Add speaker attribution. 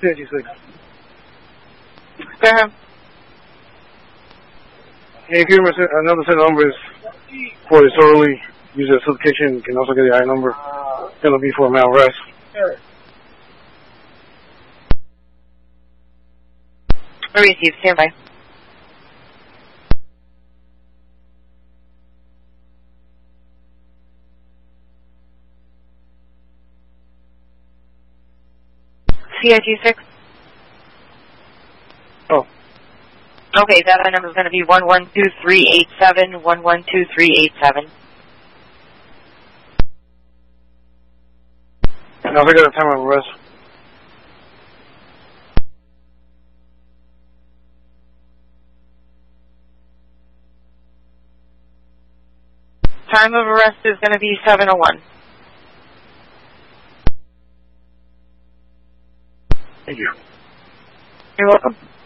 Speaker 1: 56.
Speaker 2: Go ahead.
Speaker 1: Hey, if you another set of numbers for disorderly use of supplication, you can also get the I number. It'll be for mal arrest.
Speaker 3: Sure.
Speaker 2: Receive. Stand by. CIG6.
Speaker 1: Oh.
Speaker 2: Okay, that number is going to be 112387, 112387.
Speaker 1: And also got a time of arrest.
Speaker 2: Time of arrest is going to be 7:01.
Speaker 1: Thank you.
Speaker 2: You're welcome.